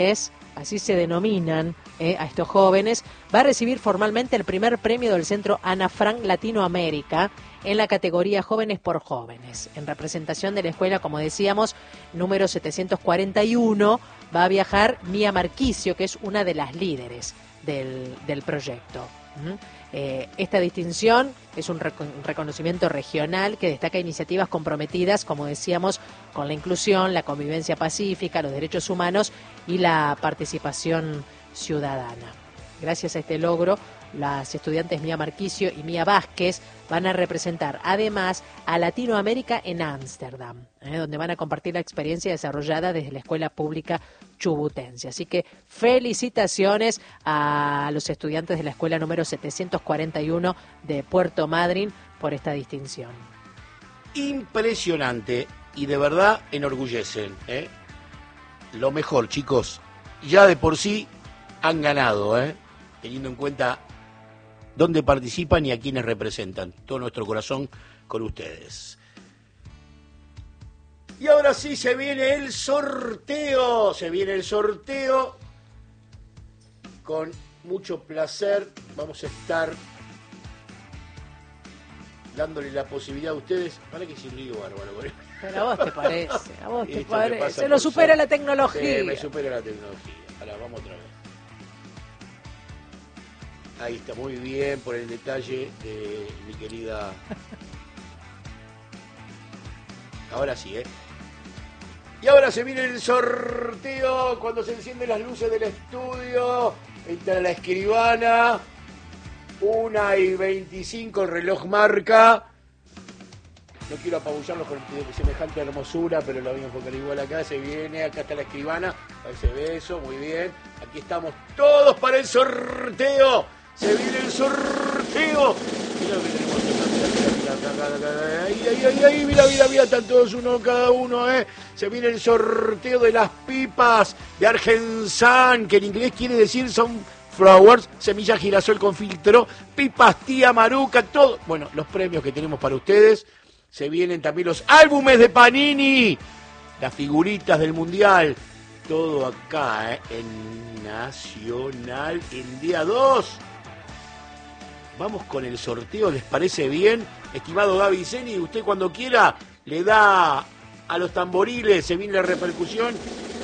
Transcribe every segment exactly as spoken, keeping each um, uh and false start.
así se denominan eh, a estos jóvenes, va a recibir formalmente el primer premio del Centro Ana Frank Latinoamérica en la categoría Jóvenes por Jóvenes. En representación de la escuela, como decíamos, número setecientos cuarenta y uno, va a viajar Mía Marquicio, que es una de las líderes del, del proyecto. ¿Mm? Eh, esta distinción es un rec- reconocimiento regional que destaca iniciativas comprometidas, como decíamos, con la inclusión, la convivencia pacífica, los derechos humanos y la participación ciudadana. Gracias a este logro, las estudiantes Mía Marquicio y Mía Vázquez van a representar además a Latinoamérica en Ámsterdam, ¿eh? donde van a compartir la experiencia desarrollada desde la Escuela Pública Chubutense. Así que felicitaciones a los estudiantes de la escuela número setecientos cuarenta y uno de Puerto Madryn por esta distinción. Impresionante y de verdad enorgullecen, ¿eh? Lo mejor, chicos, ya de por sí han ganado, ¿eh? Teniendo en cuenta dónde participan y a quienes representan. Todo nuestro corazón con ustedes. Y ahora sí se viene el sorteo, se viene el sorteo. Con mucho placer vamos a estar dándole la posibilidad a ustedes. Para que sin lío bárbaro. Pero a vos te parece, a vos te Esto parece. Se por lo supera ser- la tecnología. Sí, me supera la tecnología. Ahora vamos otra vez. Ahí está, muy bien por el detalle de mi querida. Ahora sí, ¿eh? Y ahora se viene el sorteo cuando se encienden las luces del estudio. Entra la escribana. una y veinticinco, el reloj marca. No quiero apabullarlos con semejante hermosura, pero lo voy a enfocar igual acá. Se viene, acá está la escribana. Ese beso, muy bien. Aquí estamos todos para el sorteo. Se viene el sorteo. Mira lo que tenemos acá. Ahí, ahí, ahí, ahí, mira, mira, mira, están todos uno cada uno, ¿eh? Se viene el sorteo de las pipas de Argensan, que en inglés quiere decir son flowers, semilla girasol con filtro, pipas tía Maruca, todo. Bueno, los premios que tenemos para ustedes. Se vienen también los álbumes de Panini, las figuritas del Mundial. Todo acá, ¿eh? En Nacional, el día dos. Vamos con el sorteo, ¿les parece bien? Estimado Gaby Zeni, usted cuando quiera le da a los tamboriles, se viene la repercusión.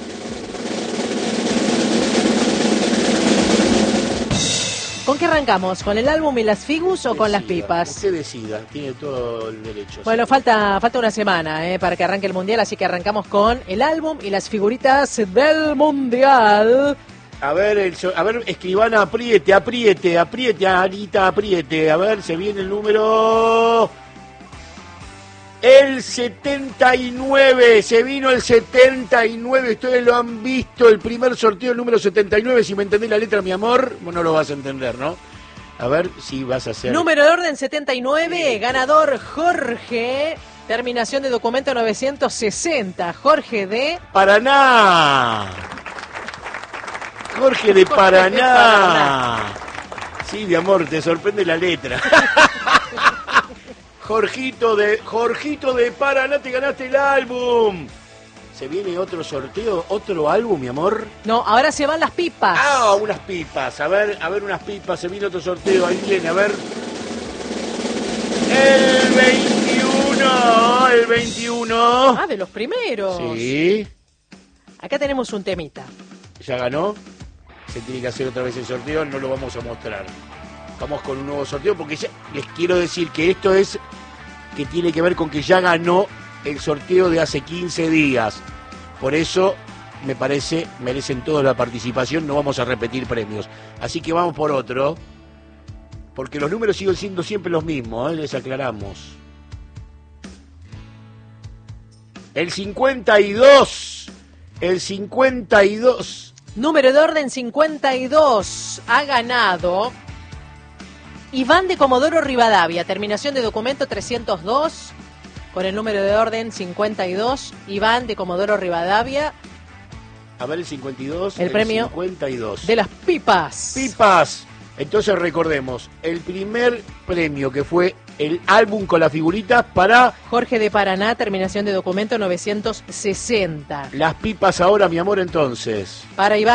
¿Con qué arrancamos? ¿Con el álbum y las figus o Decida, con las pipas? Usted decida, tiene todo el derecho. Bueno, sí. falta falta una semana eh, para que arranque el Mundial, así que arrancamos con el álbum y las figuritas del Mundial. A ver, el, so- a ver, escribana, apriete, apriete, apriete, Anita, apriete. A ver, se viene el número... El setenta y nueve, se vino el setenta y nueve, ustedes lo han visto, el primer sorteo, el número setenta y nueve, si me entendés la letra, mi amor, vos no lo vas a entender, ¿no? A ver si vas a hacer... Número de orden setenta y nueve, Sí. ganador Jorge, terminación de documento novecientos sesenta, Jorge de... Paraná. Jorge de Jorge Paraná. de Paraná. Sí, mi amor, te sorprende la letra. Jorgito de Jorgito de Paraná, te ganaste el álbum. Se viene otro sorteo, otro álbum, mi amor. No, ahora se van las pipas. Ah, unas pipas. A ver, a ver unas pipas. Se viene otro sorteo. Ahí viene, a ver. El veintiuno, el veintiuno. Ah, de los primeros. Sí. Acá tenemos un temita. Ya ganó. Se tiene que hacer otra vez el sorteo. No lo vamos a mostrar. Vamos con un nuevo sorteo porque ya les quiero decir que esto es que tiene que ver con que ya ganó el sorteo de hace quince días. Por eso me parece merecen toda la participación, no vamos a repetir premios. Así que vamos por otro, porque los números siguen siendo siempre los mismos, ¿eh? Les aclaramos. El cincuenta y dos, el cincuenta y dos. Número de orden cincuenta y dos, ha ganado Iván de Comodoro Rivadavia, terminación de documento trescientos dos, con el número de orden cincuenta y dos, Iván de Comodoro Rivadavia. A ver el cincuenta y dos, El premio cincuenta y dos. de las pipas. Pipas. Entonces recordemos, el primer premio que fue el álbum con las figuritas para... Jorge de Paraná, terminación de documento novecientos sesenta. Las pipas ahora, mi amor, entonces. Para Iván